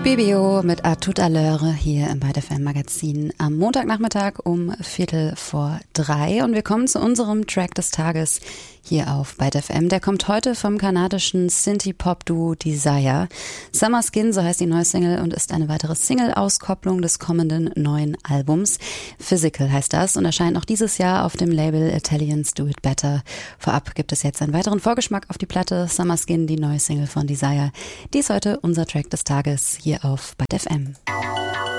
BBO mit A toute à l'heure hier im Byte FM Magazin am Montagnachmittag um 2:45 und wir kommen zu unserem Track des Tages hier auf Byte FM. Der kommt heute vom kanadischen Synthie-Pop-Duo Desire. Summer Skin, so heißt die neue Single und ist eine weitere Single-Auskopplung des kommenden neuen Albums. Physical heißt das und erscheint noch dieses Jahr auf dem Label Italians Do It Better. Vorab gibt es jetzt einen weiteren Vorgeschmack auf die Platte Summer Skin, die neue Single von Desire. Die ist heute unser Track des Tages hier auf Byte FM.